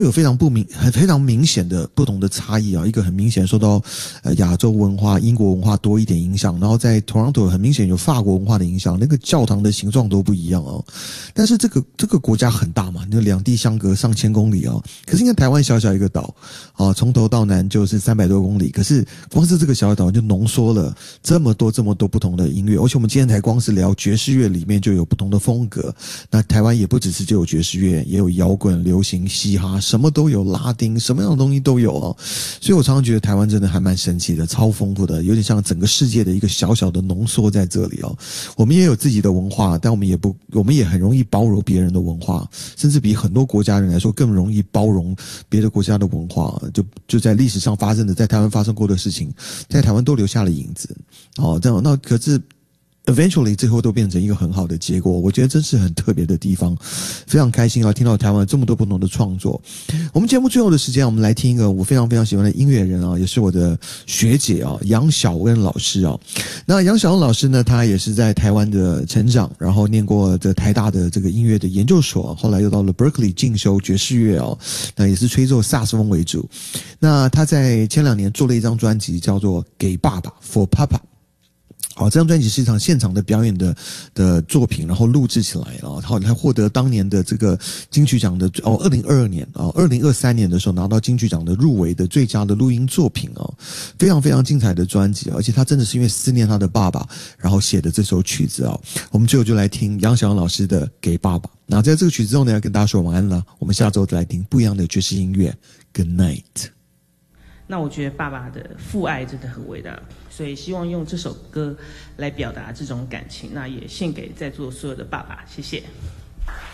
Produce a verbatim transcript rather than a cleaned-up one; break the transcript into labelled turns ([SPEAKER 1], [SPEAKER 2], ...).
[SPEAKER 1] 有非常不明、很非常明显的不同的差异啊。一个很明显受到呃亚洲文化、英国文化多一点影响，然后在 Toronto 很明显有法国文化的影响，那个教堂的形状都不一样哦。但是这个这个国家很大嘛，那两地相隔上千公里哦。可是你看台湾小小一个岛啊，从头到南就是三百多公里，可是光是这个小岛就浓缩了这么多这么多不同的音乐，而且我们今天才光是聊爵士乐里面就有不同的风格。那台湾也不只是只有爵士乐，也有摇滚、流行、嘻哈。什么都有，拉丁什么样的东西都有哦，所以我常常觉得台湾真的还蛮神奇的，超丰富的，有点像整个世界的一个小小的浓缩在这里哦。我们也有自己的文化，但我们也不，我们也很容易包容别人的文化，甚至比很多国家人来说更容易包容别的国家的文化。就就在历史上发生的，在台湾发生过的事情，在台湾都留下了影子哦。这样，那可是。eventually 最后都变成一个很好的结果，我觉得真是很特别的地方，非常开心啊！听到台湾这么多不同的创作。我们节目最后的时间，我们来听一个我非常非常喜欢的音乐人啊，也是我的学姐啊，杨晓恩老师啊。那杨晓恩老师呢，他也是在台湾的成长，然后念过这台大的这个音乐的研究所，后来又到了 Berkeley 进修爵士乐哦，那也是吹奏萨克斯风为主。那他在前两年做了一张专辑，叫做《给爸爸 For Papa》。好，这张专辑是一场现场的表演的的作品，然后录制起来了，然后他获得当年的这个金曲奖的哦，二零二二年啊，二零二三年的时候拿到金曲奖的入围的最佳的录音作品哦，非常非常精彩的专辑，而且他真的是因为思念他的爸爸，然后写的这首曲子啊。我们最后就来听杨晓恩老师的《给爸爸》。那在这个曲子之后呢，要跟大家说晚安了，我们下周再来听不一样的爵士音乐。Good night。
[SPEAKER 2] 那我觉得爸爸的父爱真的很伟大，所以希望用这首歌来表达这种感情，那也献给在座所有的爸爸，谢谢。